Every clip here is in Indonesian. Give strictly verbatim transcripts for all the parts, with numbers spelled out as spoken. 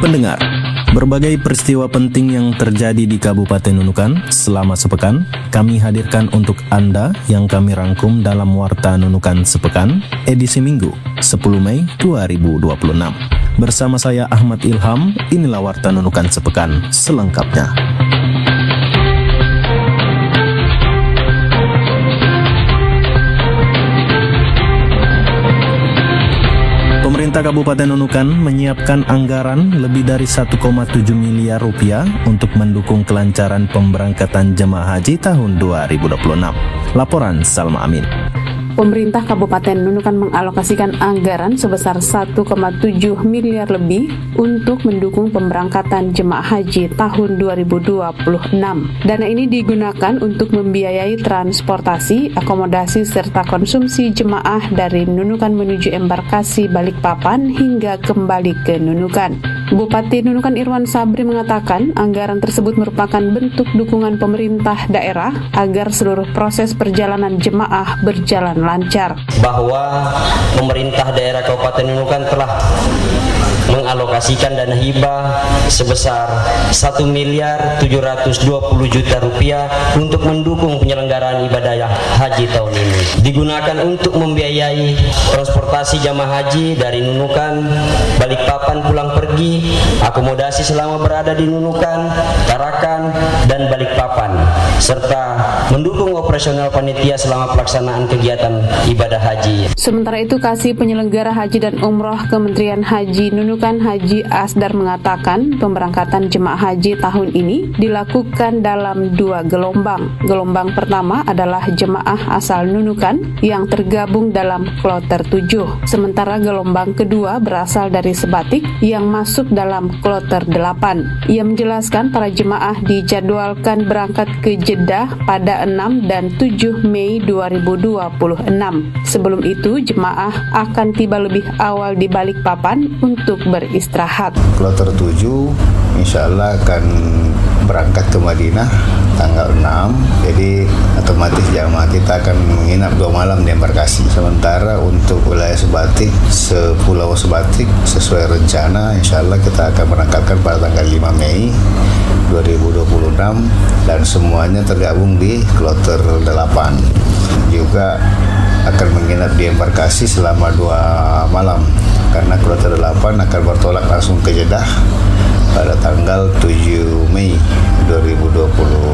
Pendengar, berbagai peristiwa penting yang terjadi di Kabupaten Nunukan selama sepekan kami hadirkan untuk Anda yang kami rangkum dalam Warta Nunukan Sepekan edisi Minggu sepuluh Mei dua ribu dua puluh enam. Bersama saya Ahmad Ilham, inilah Warta Nunukan Sepekan selengkapnya. Pemerintah Kabupaten Nunukan menyiapkan anggaran lebih dari satu koma tujuh miliar rupiah untuk mendukung kelancaran pemberangkatan jemaah haji tahun dua ribu dua puluh enam. Laporan Salma Amin. Pemerintah Kabupaten Nunukan mengalokasikan anggaran sebesar satu koma tujuh miliar lebih untuk mendukung pemberangkatan jemaah haji tahun dua ribu dua puluh enam. Dana ini digunakan untuk membiayai transportasi, akomodasi, serta konsumsi jemaah dari Nunukan menuju embarkasi Balikpapan hingga kembali ke Nunukan. Bupati Nunukan Irwan Sabri mengatakan anggaran tersebut merupakan bentuk dukungan pemerintah daerah agar seluruh proses perjalanan jemaah berjalan lancar. Bahwa pemerintah daerah Kabupaten Nunukan telah mengalokasikan dana hibah sebesar satu miliar tujuh ratus dua puluh juta rupiah untuk mendukung penyelenggaraan ibadah haji tahun ini. Digunakan untuk membiayai transportasi jamaah haji dari Nunukan, Balikpapan pulang pergi, akomodasi selama berada di Nunukan, Tarakan, dan Balikpapan, serta mendukung operasional panitia selama pelaksanaan kegiatan ibadah haji. Sementara itu, Kasih Penyelenggara Haji dan Umroh Kementerian Haji Nunukan Haji Asdar mengatakan pemberangkatan jemaah haji tahun ini dilakukan dalam dua gelombang. Gelombang pertama adalah jemaah asal Nunukan yang tergabung dalam kloter tujuh. Sementara gelombang kedua berasal dari Sebatik yang masuk dalam kloter delapan. Ia menjelaskan para jemaah dijadwalkan berangkat ke Jeddah pada enam dan tujuh Mei dua ribu dua puluh enam. Sebelum itu, jemaah akan tiba lebih awal di Balikpapan untuk beristirahat. Kloter tujuh insya Allah akan berangkat ke Madinah tanggal enam, jadi otomatis jamaah kita akan menginap dua malam di embarkasi. Sementara untuk wilayah Sebatik, sepulau Sebatik sesuai rencana insya Allah kita akan berangkatkan pada tanggal lima Mei dua ribu dua puluh enam dan semuanya tergabung di kloter delapan. Juga akan menginap di embarkasi selama dua malam karena kloter delapan akan bertolak langsung ke Jeddah pada tanggal tujuh Mei dua ribu dua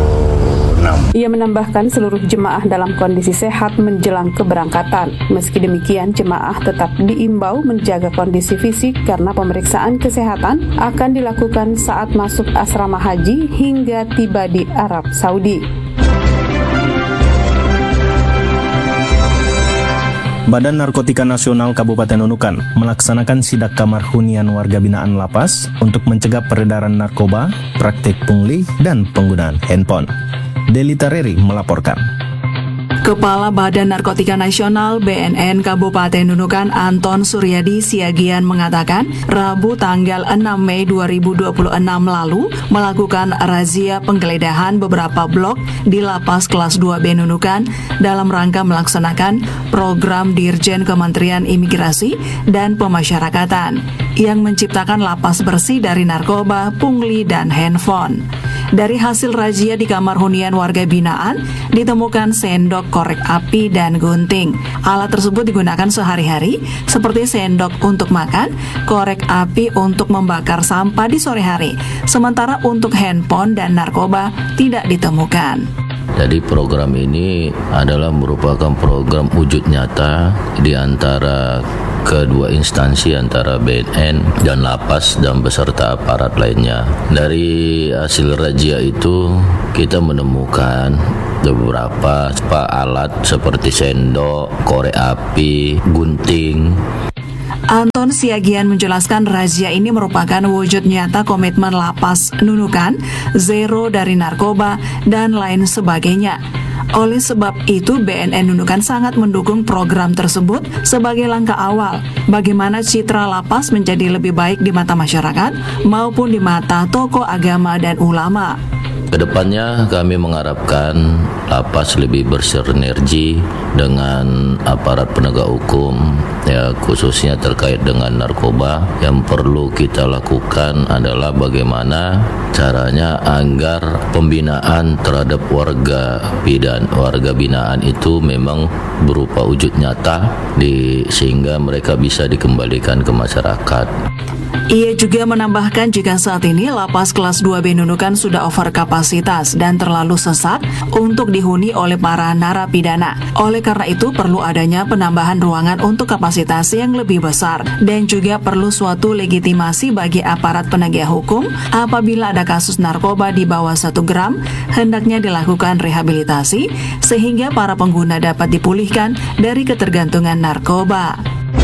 puluh enam. Ia menambahkan seluruh jemaah dalam kondisi sehat menjelang keberangkatan. Meski demikian, jemaah tetap diimbau menjaga kondisi fisik karena pemeriksaan kesehatan akan dilakukan saat masuk asrama haji hingga tiba di Arab Saudi. Badan Narkotika Nasional Kabupaten Nunukan melaksanakan sidak kamar hunian warga binaan lapas untuk mencegah peredaran narkoba, praktik pungli, dan penggunaan handphone. Delita Reri melaporkan. Kepala Badan Narkotika Nasional B N N Kabupaten Nunukan Anton Suryadi Siagian mengatakan Rabu tanggal enam Mei dua ribu dua puluh enam lalu melakukan razia penggeledahan beberapa blok di Lapas Kelas dua B Nunukan dalam rangka melaksanakan program Dirjen Kementerian Imigrasi dan Pemasyarakatan yang menciptakan lapas bersih dari narkoba, pungli, dan handphone. Dari hasil razia di kamar hunian warga binaan, ditemukan sendok, korek api, dan gunting. Alat tersebut digunakan sehari-hari, seperti sendok untuk makan, korek api untuk membakar sampah di sore hari. Sementara untuk handphone dan narkoba tidak ditemukan. Jadi program ini adalah merupakan program wujud nyata di antara kedua instansi antara B N N dan lapas dan beserta aparat lainnya. Dari hasil razia itu kita menemukan beberapa alat seperti sendok, korek api, gunting. Anton Siagian menjelaskan razia ini merupakan wujud nyata komitmen lapas Nunukan, zero dari narkoba, dan lain sebagainya. Oleh sebab itu, B N N Nunukan sangat mendukung program tersebut sebagai langkah awal bagaimana citra lapas menjadi lebih baik di mata masyarakat maupun di mata tokoh agama dan ulama. Kedepannya kami mengharapkan lapas lebih bersinergi dengan aparat penegak hukum, ya khususnya terkait dengan narkoba. Yang perlu kita lakukan adalah bagaimana caranya agar pembinaan terhadap warga bidan, warga binaan itu memang berupa wujud nyata di, sehingga mereka bisa dikembalikan ke masyarakat. Ia juga menambahkan jika saat ini lapas kelas dua B Nunukan sudah over kapasitas dan terlalu sesak untuk dihuni oleh para narapidana. Oleh karena itu perlu adanya penambahan ruangan untuk kapasitas yang lebih besar dan juga perlu suatu legitimasi bagi aparat penegak hukum apabila ada kasus narkoba di bawah satu gram, hendaknya dilakukan rehabilitasi sehingga para pengguna dapat dipulihkan dari ketergantungan narkoba.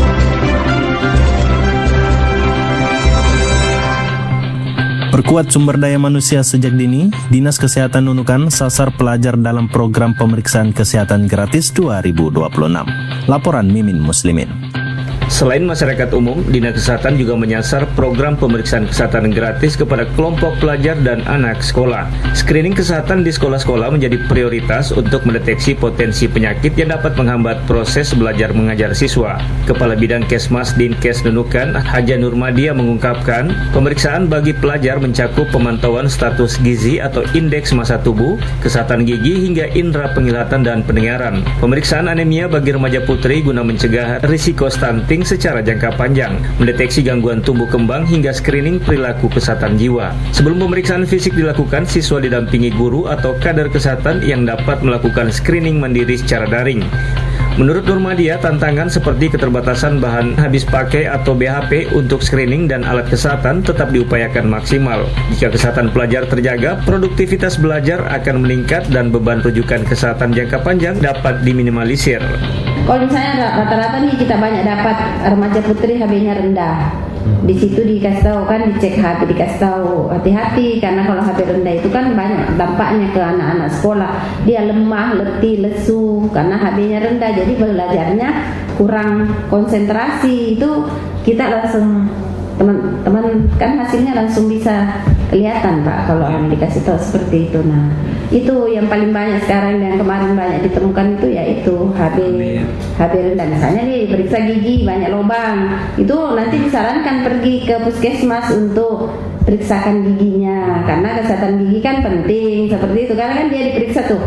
Perkuat sumber daya manusia sejak dini, Dinas Kesehatan Nunukan sasar pelajar dalam program pemeriksaan kesehatan gratis dua ribu dua puluh enam. Laporan Mimin Muslimin. Selain masyarakat umum, Dinas Kesehatan juga menyasar program pemeriksaan kesehatan gratis kepada kelompok pelajar dan anak sekolah. Screening kesehatan di sekolah-sekolah menjadi prioritas untuk mendeteksi potensi penyakit yang dapat menghambat proses belajar mengajar siswa. Kepala Bidang Kesmas Dinkes Nunukan, Haja Nurmadia mengungkapkan, pemeriksaan bagi pelajar mencakup pemantauan status gizi atau indeks massa tubuh, kesehatan gigi hingga indera penglihatan dan pendengaran. Pemeriksaan anemia bagi remaja putri guna mencegah risiko stunting secara jangka panjang, mendeteksi gangguan tumbuh kembang hingga screening perilaku kesehatan jiwa. Sebelum pemeriksaan fisik dilakukan, siswa didampingi guru atau kader kesehatan yang dapat melakukan screening mandiri secara daring. Menurut Nurmadia, tantangan seperti keterbatasan bahan habis pakai atau B H P untuk screening dan alat kesehatan tetap diupayakan maksimal. Jika kesehatan pelajar terjaga, produktivitas belajar akan meningkat dan beban rujukan kesehatan jangka panjang dapat diminimalisir. Kalau misalnya rata-rata nih kita banyak dapat remaja putri H B-nya rendah, di situ dikasih tahu kan, dicek H B, dikasih tahu hati-hati karena kalau H B rendah itu kan banyak dampaknya ke anak-anak sekolah. Dia lemah, letih, lesu karena H B-nya rendah, jadi belajarnya kurang konsentrasi. Itu kita langsung teman-teman kan hasilnya langsung bisa kelihatan Pak kalau yang dikasih tahu seperti itu. Nah itu yang paling banyak sekarang dan kemarin banyak ditemukan itu yaitu H B H B rendah. Misalnya nih periksa gigi banyak lubang, itu nanti disarankan pergi ke puskesmas untuk periksakan giginya karena kesehatan gigi kan penting seperti itu, karena kan dia diperiksa tuh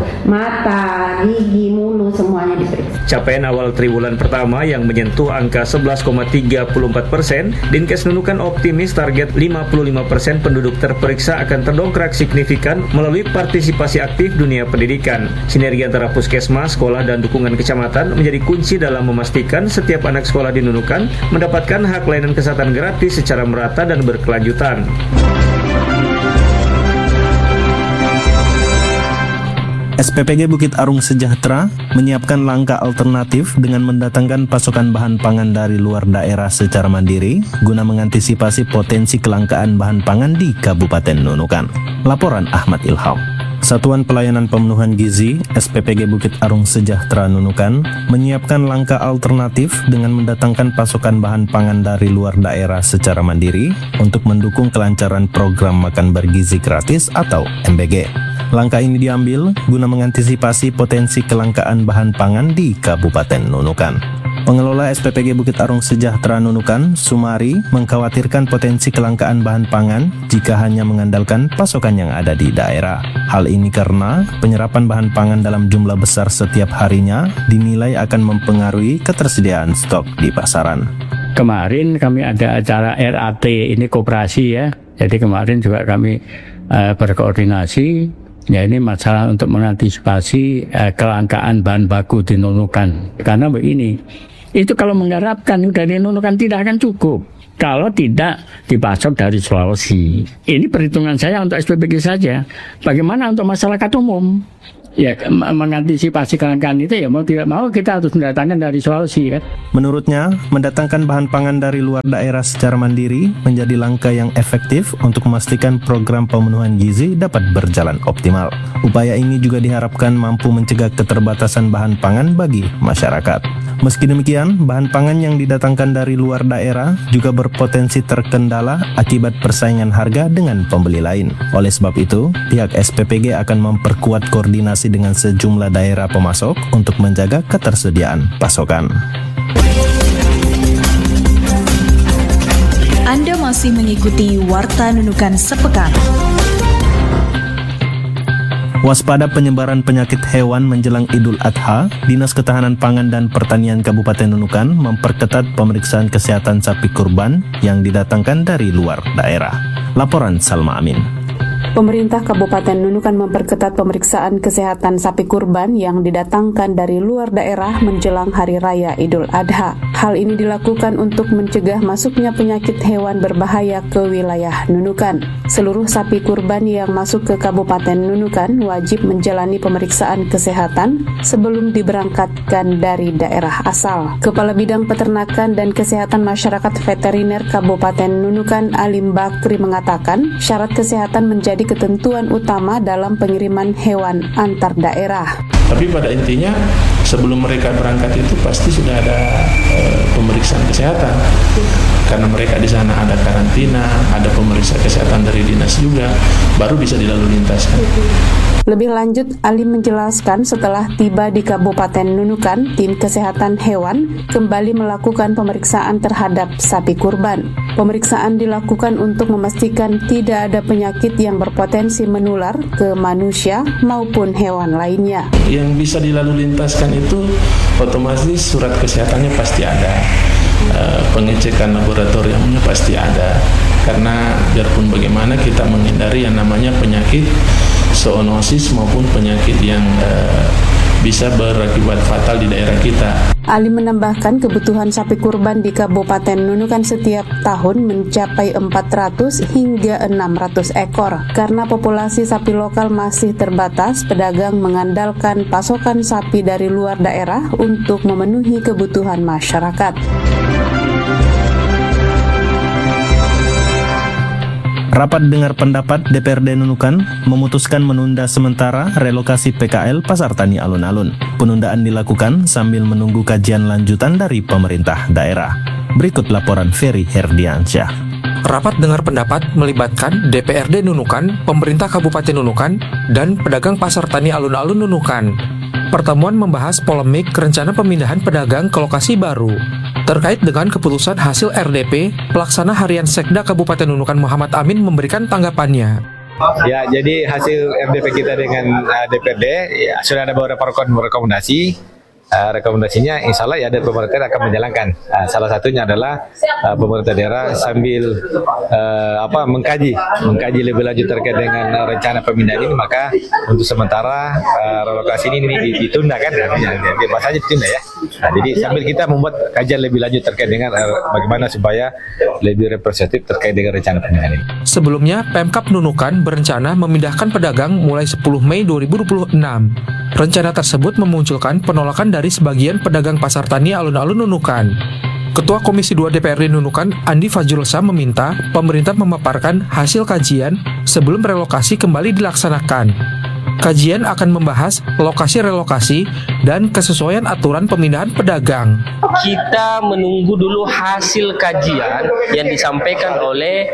mata, gigi, mulut semuanya diperiksa. Capaian awal triwulan pertama yang menyentuh angka sebelas koma tiga empat persen, Dinkes Nunukan optimis target lima puluh lima persen penduduk terperiksa akan terdongkrak signifikan melalui partisipasi aktif dunia pendidikan. Sinergi antara puskesmas, sekolah, dan dukungan kecamatan menjadi kunci dalam memastikan setiap anak sekolah di Nunukan mendapatkan hak layanan kesehatan gratis secara merata dan berkelanjutan. S P P G Bukit Arung Sejahtera menyiapkan langkah alternatif dengan mendatangkan pasokan bahan pangan dari luar daerah secara mandiri guna mengantisipasi potensi kelangkaan bahan pangan di Kabupaten Nunukan. Laporan Ahmad Ilham. Satuan Pelayanan Pemenuhan Gizi S P P G Bukit Arung Sejahtera Nunukan menyiapkan langkah alternatif dengan mendatangkan pasokan bahan pangan dari luar daerah secara mandiri untuk mendukung kelancaran program makan bergizi gratis atau M B G. Langkah ini diambil guna mengantisipasi potensi kelangkaan bahan pangan di Kabupaten Nunukan. Pengelola S P P G Bukit Arung Sejahtera Nunukan, Sumari, mengkhawatirkan potensi kelangkaan bahan pangan jika hanya mengandalkan pasokan yang ada di daerah. Hal ini karena penyerapan bahan pangan dalam jumlah besar setiap harinya dinilai akan mempengaruhi ketersediaan stok di pasaran. Kemarin kami ada acara R A T, ini koperasi ya, jadi kemarin juga kami uh, berkoordinasi. Ya, ini masalah untuk mengantisipasi eh, kelangkaan bahan baku di Nunukan. Karena begini, itu kalau mengharapkan dari Nunukan tidak akan cukup kalau tidak dipasok dari Sulawesi. Ini perhitungan saya untuk S P P G saja. Bagaimana untuk masyarakat umum? ya mengantisipasi kelangkaan itu ya mau tidak mau kita harus mendatangkan dari Sulawesi kan. Menurutnya, mendatangkan bahan pangan dari luar daerah secara mandiri menjadi langkah yang efektif untuk memastikan program pemenuhan gizi dapat berjalan optimal. Upaya ini juga diharapkan mampu mencegah keterbatasan bahan pangan bagi masyarakat. Meski demikian, bahan pangan yang didatangkan dari luar daerah juga berpotensi terkendala akibat persaingan harga dengan pembeli lain. Oleh sebab itu, pihak S P P G akan memperkuat koordinasi dengan sejumlah daerah pemasok untuk menjaga ketersediaan pasokan. Anda masih mengikuti Warta Nunukan Sepekan. Waspada penyebaran penyakit hewan menjelang Idul Adha, Dinas Ketahanan Pangan dan Pertanian Kabupaten Nunukan memperketat pemeriksaan kesehatan sapi kurban yang didatangkan dari luar daerah. Laporan Salma Amin. Pemerintah Kabupaten Nunukan memperketat pemeriksaan kesehatan sapi kurban yang didatangkan dari luar daerah menjelang Hari Raya Idul Adha. Hal ini dilakukan untuk mencegah masuknya penyakit hewan berbahaya ke wilayah Nunukan. Seluruh sapi kurban yang masuk ke Kabupaten Nunukan wajib menjalani pemeriksaan kesehatan sebelum diberangkatkan dari daerah asal. Kepala Bidang Peternakan dan Kesehatan Masyarakat Veteriner Kabupaten Nunukan Alim Bakri mengatakan syarat kesehatan menjadi ketentuan utama dalam pengiriman hewan antar daerah. Tapi pada intinya sebelum mereka berangkat itu pasti sudah ada e, pemeriksaan kesehatan. Karena mereka di sana ada karantina, ada pemeriksa kesehatan dari dinas juga, baru bisa dilalu lintaskan. Lebih lanjut, Ali menjelaskan setelah tiba di Kabupaten Nunukan, tim kesehatan hewan kembali melakukan pemeriksaan terhadap sapi kurban. Pemeriksaan dilakukan untuk memastikan tidak ada penyakit yang berpotensi menular ke manusia maupun hewan lainnya. Yang bisa dilalu lintaskan itu otomatis surat kesehatannya pasti ada, e, pengecekan laboratoriumnya pasti ada, karena biarpun bagaimana kita menghindari yang namanya penyakit zoonosis maupun penyakit yang uh, bisa berakibat fatal di daerah kita. Ali menambahkan kebutuhan sapi kurban di Kabupaten Nunukan setiap tahun mencapai empat ratus hingga enam ratus ekor. Karena populasi sapi lokal masih terbatas, pedagang mengandalkan pasokan sapi dari luar daerah untuk memenuhi kebutuhan masyarakat. Rapat dengar pendapat D P R D Nunukan memutuskan menunda sementara relokasi P K L Pasar Tani Alun-Alun. Penundaan dilakukan sambil menunggu kajian lanjutan dari pemerintah daerah. Berikut laporan Ferry Herdiansyah. Rapat dengar pendapat melibatkan D P R D Nunukan, pemerintah Kabupaten Nunukan, dan pedagang Pasar Tani Alun-Alun Nunukan. Pertemuan membahas polemik rencana pemindahan pedagang ke lokasi baru terkait dengan keputusan hasil R D P. Pelaksana Harian Sekda Kabupaten Nunukan Muhammad Amin memberikan tanggapannya. Ya, jadi hasil R D P kita dengan uh, D P R D ya, sudah ada beberapa rekomendasi. Uh, rekomendasinya insya Allah ya ada pemerintah akan menjalankan. Uh, salah satunya adalah uh, pemerintah daerah sambil uh, apa mengkaji mengkaji lebih lanjut terkait dengan uh, rencana pemindahan ini, maka untuk sementara uh, relokasi ini, ini ditunda kan, ya, bebas saja ditunda ya. Nah, jadi sambil kita membuat kajian lebih lanjut terkait dengan uh, bagaimana supaya lebih representatif terkait dengan rencana pemindahan ini. Sebelumnya, Pemkab Nunukan berencana memindahkan pedagang mulai sepuluh Mei dua ribu dua puluh enam. Rencana tersebut memunculkan penolakan dari sebagian pedagang pasar tani alun-alun Nunukan. Ketua Komisi dua D P R D Nunukan, Andi Fajrulsa, meminta pemerintah memaparkan hasil kajian sebelum relokasi kembali dilaksanakan. Kajian akan membahas lokasi relokasi dan kesesuaian aturan pemindahan pedagang. Kita menunggu dulu hasil kajian yang disampaikan oleh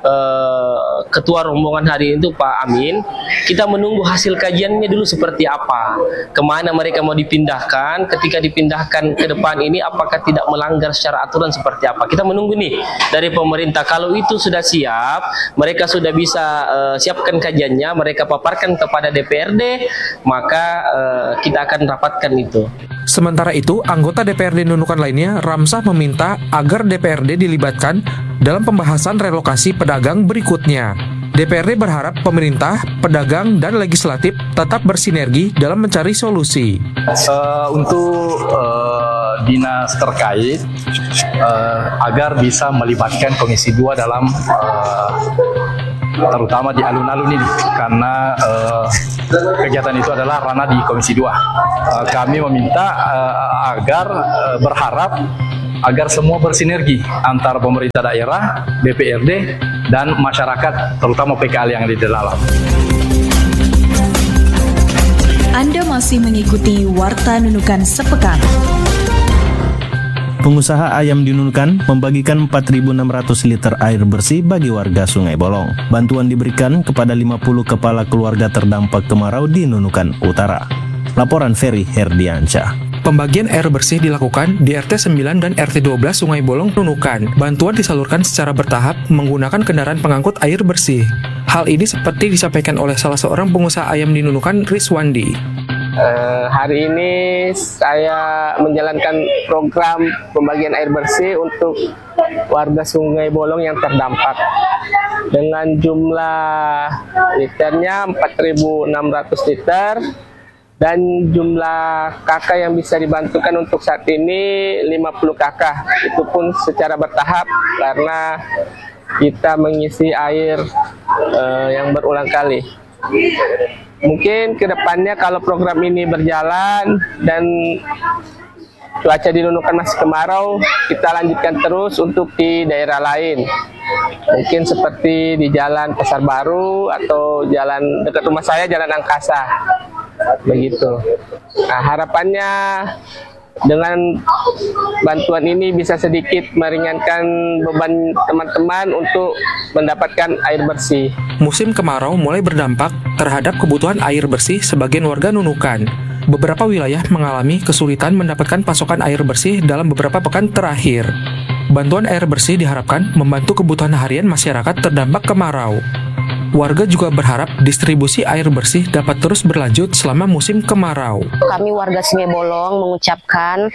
Uh, ketua rombongan hari itu Pak Amin. Kita menunggu hasil kajiannya dulu seperti apa, kemana mereka mau dipindahkan, ketika dipindahkan ke depan ini apakah tidak melanggar secara aturan seperti apa. Kita menunggu nih dari pemerintah. Kalau itu sudah siap, mereka sudah bisa uh, siapkan kajiannya, mereka paparkan kepada D P R D, maka uh, kita akan rapatkan itu. Sementara itu, anggota D P R D Nunukan lainnya, Ramsah, meminta agar D P R D dilibatkan dalam pembahasan relokasi pedagang berikutnya. D P R D berharap pemerintah, pedagang, dan legislatif tetap bersinergi dalam mencari solusi. Uh, untuk uh, dinas terkait uh, agar bisa melibatkan Komisi dua dalam uh, terutama di alun-alun ini, karena uh, kegiatan itu adalah ranah di Komisi dua. Uh, kami meminta uh, agar uh, berharap agar semua bersinergi antara pemerintah daerah, D P R D, dan masyarakat, terutama P K L yang ada di dalam. Anda masih mengikuti Warta Nunukan Sepekan. Pengusaha ayam di Nunukan membagikan empat ribu enam ratus liter air bersih bagi warga Sungai Bolong. Bantuan diberikan kepada lima puluh kepala keluarga terdampak kemarau di Nunukan Utara. Laporan Ferry Herdiansyah. Pembagian air bersih dilakukan di R T sembilan dan R T dua belas Sungai Bolong, Nunukan. Bantuan disalurkan secara bertahap menggunakan kendaraan pengangkut air bersih. Hal ini seperti disampaikan oleh salah seorang pengusaha ayam di Nunukan, Riswandi. Uh, hari ini saya menjalankan program pembagian air bersih untuk warga Sungai Bolong yang terdampak. Dengan jumlah liternya empat ribu enam ratus liter. Dan jumlah kakak yang bisa dibantukan untuk saat ini lima puluh kakak. Itu pun secara bertahap karena kita mengisi air uh, yang berulang kali. Mungkin kedepannya kalau program ini berjalan dan cuaca di Nunukan masih kemarau, kita lanjutkan terus untuk di daerah lain. Mungkin seperti di Jalan Pasar Baru atau jalan dekat rumah saya, Jalan Angkasa. Begitu. Nah, harapannya dengan bantuan ini bisa sedikit meringankan beban teman-teman untuk mendapatkan air bersih. Musim kemarau mulai berdampak terhadap kebutuhan air bersih sebagian warga Nunukan. Beberapa wilayah mengalami kesulitan mendapatkan pasokan air bersih dalam beberapa pekan terakhir. Bantuan air bersih diharapkan membantu kebutuhan harian masyarakat terdampak kemarau. Warga juga berharap distribusi air bersih dapat terus berlanjut selama musim kemarau. Kami warga Sungai Bolong mengucapkan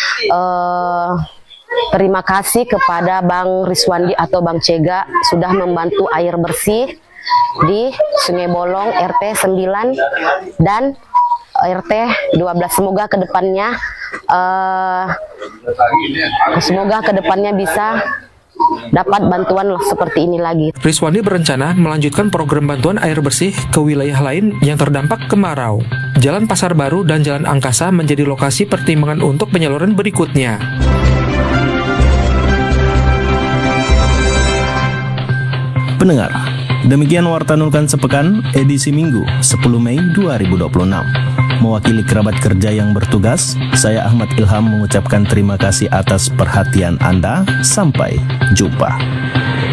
uh, terima kasih kepada Bang Riswandi atau Bang Cega sudah membantu air bersih di Sungai Bolong R T sembilan dan R T dua belas. Semoga kedepannya uh, semoga kedepannya bisa dapat bantuan seperti ini lagi. Riswandi berencana melanjutkan program bantuan air bersih ke wilayah lain yang terdampak kemarau. Jalan Pasar Baru dan Jalan Angkasa menjadi lokasi pertimbangan untuk penyaluran berikutnya. Pendengar, demikian Warta Nunukan Sepekan edisi Minggu sepuluh Mei dua ribu dua puluh enam. Mewakili kerabat kerja yang bertugas, saya Ahmad Ilham mengucapkan terima kasih atas perhatian Anda. Sampai jumpa.